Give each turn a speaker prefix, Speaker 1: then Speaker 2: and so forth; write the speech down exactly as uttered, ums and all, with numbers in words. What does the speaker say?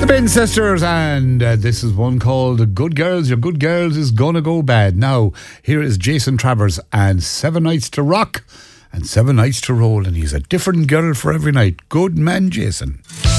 Speaker 1: Spin Sisters, and uh, this is one called Good Girls, Your Good Girls is Gonna Go Bad. Now, here is Jason Travers and Seven Nights to Rock and Seven Nights to Roll, and he's a different girl for every night. Good man, Jason.